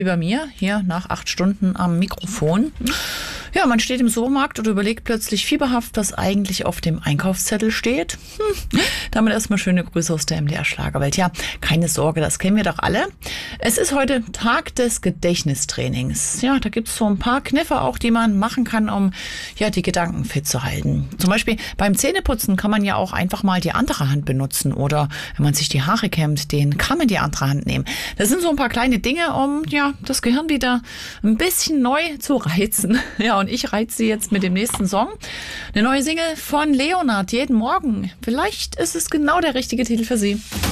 Wie bei mir, hier nach 8 Stunden am Mikrofon. Ja, man steht im Supermarkt und überlegt plötzlich fieberhaft, was eigentlich auf dem Einkaufszettel steht. Damit erstmal schöne Grüße aus der MDR-Schlagerwelt. Ja, keine Sorge, das kennen wir doch alle. Es ist heute Tag des Gedächtnistrainings. Ja, da gibt's so ein paar Kniffe auch, die man machen kann, um ja die Gedanken fit zu halten. Zum Beispiel beim Zähneputzen kann man ja auch einfach mal die andere Hand benutzen. Oder wenn man sich die Haare kämmt, den Kamm in die andere Hand nehmen. Das sind so ein paar kleine Dinge, um ja das Gehirn wieder ein bisschen neu zu reizen. Ja, und ich reize sie jetzt mit dem nächsten Song. Eine neue Single von Leonard, jeden Morgen. Vielleicht ist es genau der richtige Titel für Sie.